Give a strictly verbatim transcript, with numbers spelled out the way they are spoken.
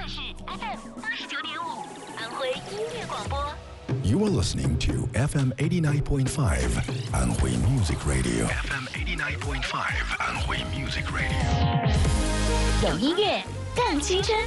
的是 F M 八十九点五，安徽音乐广播。 You are listening to F M eighty-nine point five 安徽 Music Radio. F M eighty-nine point five 安徽 Music Radio. 有音乐更青春。